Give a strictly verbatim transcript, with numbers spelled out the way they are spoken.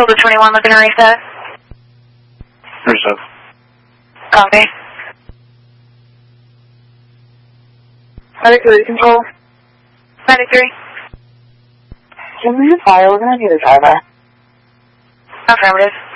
Shoulder twenty-one, looking to reset. Reset. Copy. ninety-three, control. ninety-three. Give me a file, we're going to need a driver. Affirmative.